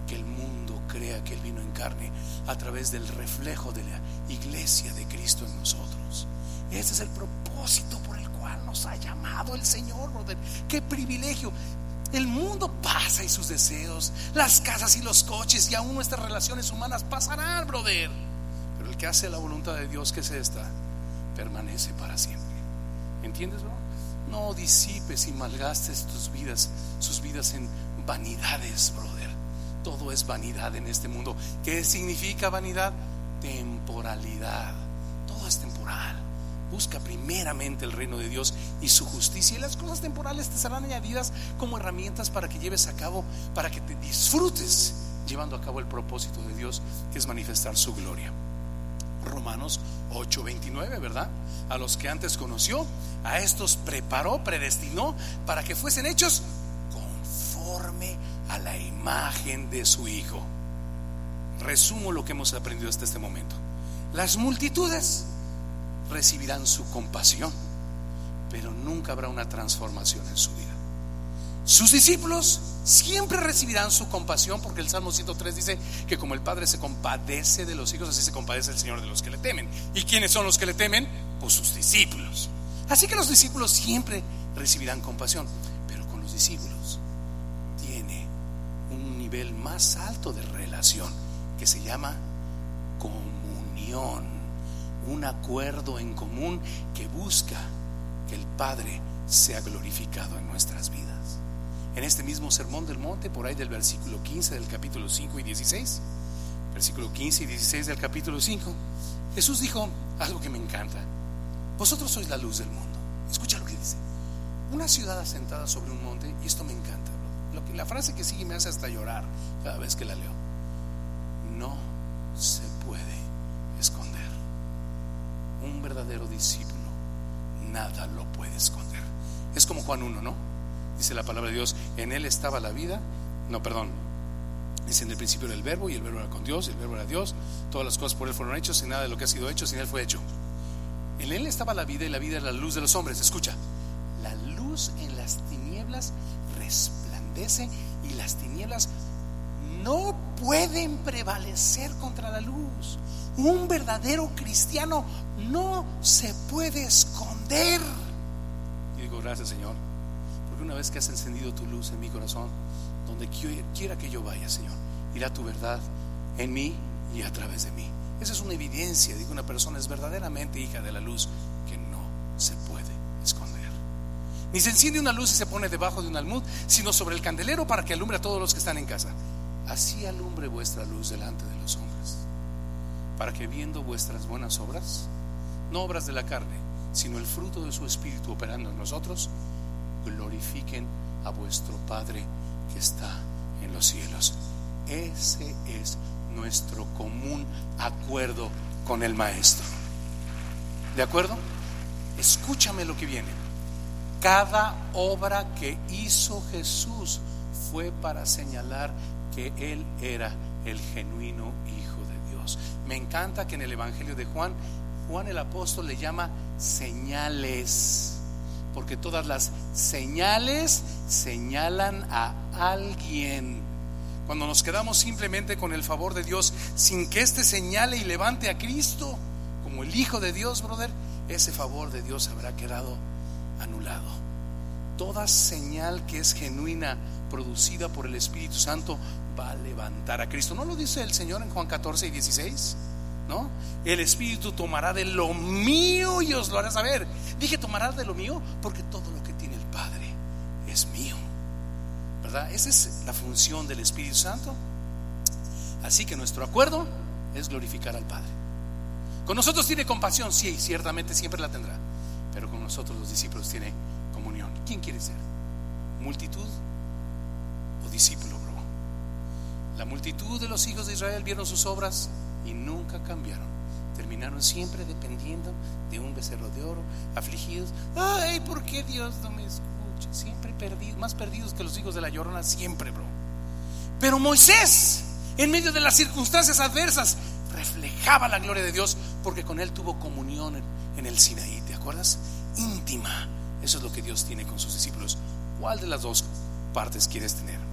que el mundo crea que Él vino en carne a través del reflejo de la iglesia de Cristo en nosotros. Ese es el propósito por el cual nos ha llamado el Señor, brother. Qué privilegio. El mundo pasa y sus deseos, las casas y los coches y aún nuestras relaciones humanas pasarán, brother. Pero el que hace la voluntad de Dios, que es esta, permanece para siempre. ¿Entiendes, bro? No disipes y malgastes sus vidas en vanidades, brother. Todo es vanidad en este mundo. ¿Qué significa vanidad? Temporalidad. Todo es temporal. Busca primeramente el reino de Dios y su justicia, y las cosas temporales te serán añadidas como herramientas para que lleves a cabo, para que te disfrutes llevando a cabo el propósito de Dios, que es manifestar su gloria. Romanos 8:29, ¿verdad? A los que antes conoció, a estos preparó, predestinó para que fuesen hechos conforme a la imagen de su Hijo. Resumo lo que hemos aprendido hasta este momento. Las multitudes recibirán su compasión, pero nunca habrá una transformación en su vida. Sus discípulos siempre recibirán su compasión, porque el Salmo 103 dice que como el Padre se compadece de los hijos, así se compadece el Señor de los que le temen. ¿Y quiénes son los que le temen? Pues sus discípulos. Así que los discípulos siempre recibirán compasión, pero con los discípulos tiene un nivel más alto de relación que se llama comunión. Un acuerdo en común que busca que el Padre sea glorificado en nuestras vidas. En este mismo sermón del monte, por ahí del versículo 15 del capítulo 5 y 16, versículo 15 y 16 del capítulo 5, Jesús dijo algo que me encanta: vosotros sois la luz del mundo. Escucha lo que dice: una ciudad asentada sobre un monte. Y esto me encanta, la frase que sigue me hace hasta llorar cada vez que la leo. No se puede esconder. Un verdadero discípulo nada lo puede esconder. Es como Juan 1, ¿no? Dice la palabra de Dios: en él estaba la vida. No, perdón. Dice: en el principio era el verbo, y el verbo era con Dios, y el verbo era Dios. Todas las cosas por él fueron hechas, y nada de lo que ha sido hecho sin él fue hecho. En él estaba la vida, y la vida era la luz de los hombres. Escucha: la luz en las tinieblas resplandece, y las tinieblas no pueden prevalecer contra la luz. Un verdadero cristiano no se puede esconder. Y digo: gracias, Señor, porque una vez que has encendido tu luz en mi corazón, donde quiera que yo vaya, Señor, irá tu verdad en mí y a través de mí. Esa es una evidencia de que una persona es verdaderamente hija de la luz, que no se puede esconder. Ni se enciende una luz y se pone debajo de un almud, sino sobre el candelero, para que alumbre a todos los que están en casa. Así alumbre vuestra luz delante de los hombres, para que viendo vuestras buenas obras, no obras de la carne, sino el fruto de su Espíritu operando en nosotros, glorifiquen a vuestro Padre que está en los cielos. Ese es nuestro común acuerdo con el Maestro. ¿De acuerdo? Escúchame lo que viene. Cada obra que hizo Jesús fue para señalar que Él era el genuino Hijo de Dios. Me encanta que en el Evangelio de Juan el apóstol le llama señales, porque todas las señales señalan a alguien. Cuando nos quedamos simplemente con el favor de Dios, sin que éste señale y levante a Cristo como el Hijo de Dios, brother, ese favor de Dios habrá quedado anulado. Toda señal que es genuina, producida por el Espíritu Santo, va a levantar a Cristo. ¿No lo dice el Señor en Juan 14 y 16? ¿No? El Espíritu tomará de lo mío y os lo hará saber. Dije tomará de lo mío porque todo lo que tiene el Padre es mío, ¿verdad? Esa es la función del Espíritu Santo. Así que nuestro acuerdo es glorificar al Padre. Con nosotros tiene compasión, sí, ciertamente siempre la tendrá, pero con nosotros los discípulos tiene comunión. ¿Quién quiere ser? ¿Multitud o discípulo, bro? La multitud de los hijos de Israel vieron sus obras y nunca cambiaron. Terminaron siempre dependiendo de un becerro de oro, afligidos. Ay, ¿por qué Dios no me escucha? Siempre perdidos, más perdidos que los hijos de la Llorona, siempre, bro. Pero Moisés, en medio de las circunstancias adversas, reflejaba la gloria de Dios, porque con él tuvo comunión en el Sinaí. ¿Te acuerdas? Íntima. Eso es lo que Dios tiene con sus discípulos. ¿Cuál de las dos partes quieres tener?